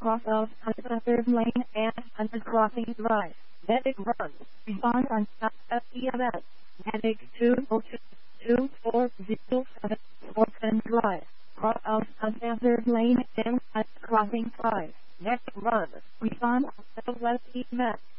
cross of Hunter Lane and Hunter Crossing Drive. Medic run. Respond on EMS. Medic 202-2407 Fortson Drive. Cross of Hunter Lane and Hunter Crossing Drive. Medic run. Respond on West EMS.